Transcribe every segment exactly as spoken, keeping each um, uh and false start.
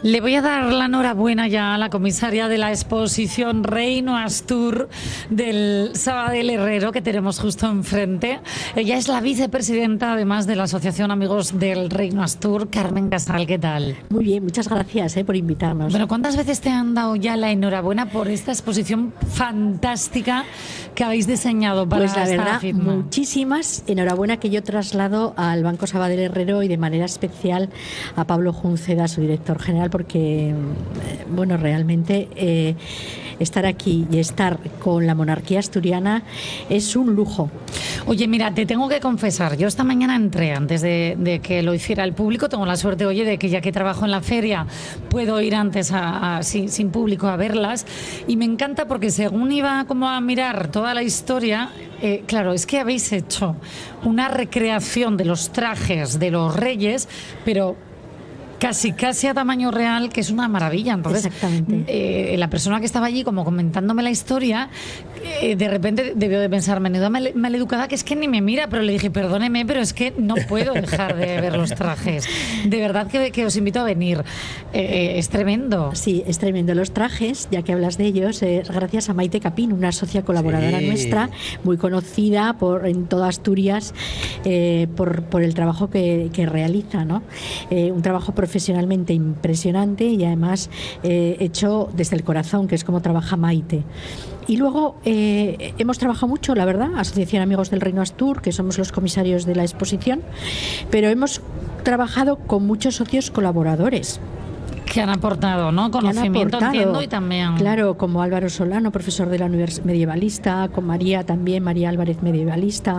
Le voy a dar la enhorabuena ya a la comisaria de la exposición Reino Astur del Sabadell Herrero, que tenemos justo enfrente. Ella es la vicepresidenta, además, de la Asociación Amigos del Reino Astur. Carmen Casal, ¿qué tal? Muy bien, muchas gracias eh, por invitarnos. Bueno, ¿cuántas veces te han dado ya la enhorabuena por esta exposición fantástica que habéis diseñado para esta esta Pues la verdad, firma? Muchísimas. Enhorabuena que yo traslado al Banco Sabadell Herrero y de manera especial a Pablo Junceda, su director general, porque, bueno, realmente eh, estar aquí y estar con la monarquía asturiana es un lujo. Oye, mira, te tengo que confesar, yo esta mañana entré antes de, de que lo hiciera el público. Tengo la suerte, oye, de que ya que trabajo en la feria puedo ir antes a, a, sin, sin público a verlas, y me encanta porque según iba como a mirar toda la historia, eh, claro, es que habéis hecho una recreación de los trajes de los reyes, pero casi casi a tamaño real, que es una maravilla. Entonces, exactamente. Eh, la persona que estaba allí como comentándome la historia, eh, de repente debió de pensar, menuda mal, maleducada, que es que ni me mira, pero le dije, perdóneme, pero es que no puedo dejar de ver los trajes. De verdad que, que os invito a venir. Eh, eh, es tremendo. Sí, es tremendo. Los trajes, ya que hablas de ellos, eh, gracias a Maite Capín, una socia colaboradora sí. nuestra, muy conocida por en toda Asturias eh, por, por el trabajo que, que realiza, ¿no? Eh, un trabajo profesionalmente impresionante y además eh, hecho desde el corazón, que es como trabaja Maite. Y luego eh, hemos trabajado mucho, la verdad, Asociación Amigos del Reino Astur, que somos los comisarios de la exposición, pero hemos trabajado con muchos socios colaboradores. Que han aportado, ¿no? Conocimiento, entiendo, y también... Claro, como Álvaro Solano, profesor de la Universidad Medievalista, con María también, María Álvarez, medievalista.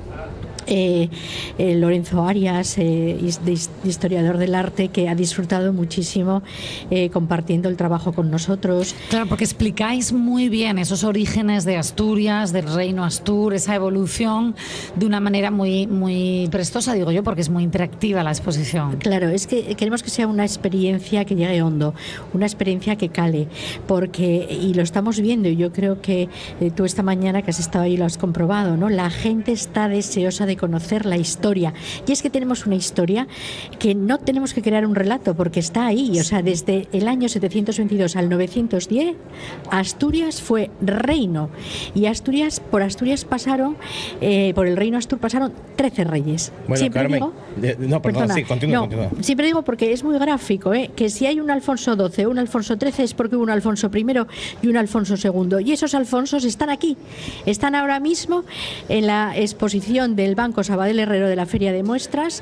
Eh, eh, Lorenzo Arias, eh, historiador del arte, que ha disfrutado muchísimo eh, compartiendo el trabajo con nosotros. Claro, porque explicáis muy bien esos orígenes de Asturias, del Reino Astur, esa evolución de una manera muy, muy prestosa, digo yo, porque es muy interactiva la exposición. Claro, es que queremos que sea una experiencia que llegue hondo, una experiencia que cale, porque, y lo estamos viendo, y yo creo que eh, tú esta mañana que has estado ahí lo has comprobado, ¿no? La gente está deseosa de conocer la historia, y es que tenemos una historia que no tenemos que crear un relato porque está ahí, o sea, desde el año setecientos veintidós al novecientos diez Asturias fue reino, y Asturias, por Asturias pasaron eh, por el Reino Astur pasaron trece reyes. Bueno, siempre Carmen, digo, de, no, perdón, perdona, sí, continúa, no, continúa. Siempre digo porque es muy gráfico, ¿eh? Que si hay un Alfonso doce, un Alfonso trece es porque hubo un Alfonso primero y un Alfonso segundo, y esos Alfonsos están aquí, están ahora mismo en la exposición del Banco Sabadell Herrero de la Feria de Muestras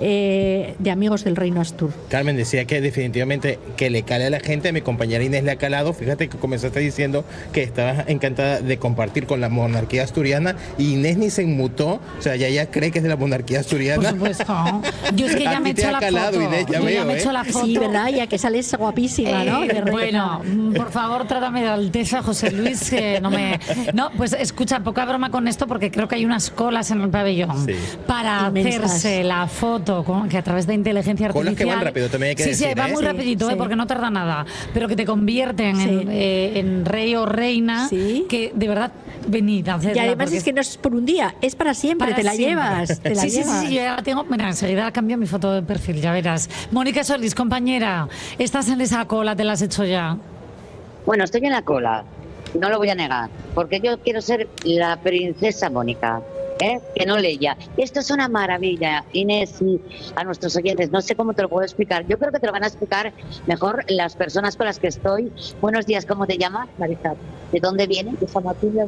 eh, de Amigos del Reino Astur. Carmen decía que definitivamente que le cale a la gente. Mi compañera Inés le ha calado. Fíjate que comenzaste diciendo que estabas encantada de compartir con la monarquía asturiana, y Inés ni se inmutó, o sea, ya ella cree que es de la monarquía asturiana. Por supuesto. Yo es que ya me he hecho la calado, foto. Inés, ya Yo veo, ya me he ¿eh? hecho la foto. Sí, ¿verdad? Ya que sales guapísima, ¿no? Eh, bueno, por favor, trátame de Alteza, José Luis, que no me... No, pues escucha, poca broma con esto, porque creo que hay unas colas en el pabellón. Sí. Para Inmensas. hacerse la foto con, que a través de inteligencia artificial... Colas que van rápido, también hay que sí, decir, sí, va ¿eh? muy Sí, rapidito, sí. ¿eh? Porque no tarda nada, pero que te convierten Sí. en, eh, en rey o reina, Sí. que de verdad, venid a hacerla. Y además porque es que no es por un día, es para siempre, para te la siempre. llevas. Te la sí, llevas. sí, sí, yo ya la tengo. Mira, enseguida cambio mi foto de perfil, ya verás. Mónica Solís, compañera, estás en esa cola, te la has hecho ya. Bueno, estoy en la cola, no lo voy a negar, porque yo quiero ser la princesa Mónica, ¿eh? Que no Leia. Esto es una maravilla, Inés, y a nuestros oyentes, no sé cómo te lo puedo explicar. Yo creo que te lo van a explicar mejor las personas con las que estoy. Buenos días, ¿cómo te llamas, Marisa? ¿De dónde vienes? De Matilde.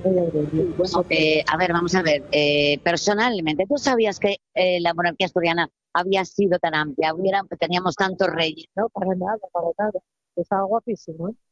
Bueno, eh, a ver, vamos a ver. Eh, personalmente, ¿tú sabías que eh, la monarquía asturiana había sido tan amplia? Hubiera, teníamos tantos reyes, ¿no? Para nada, para nada. Estaba guapísimo, ¿eh?